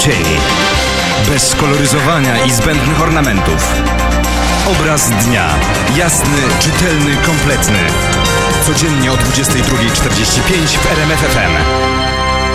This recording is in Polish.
nacieni. Bez koloryzowania i zbędnych ornamentów. Obraz dnia. Jasny, czytelny, kompletny. Codziennie o 22:45 w RMF FM.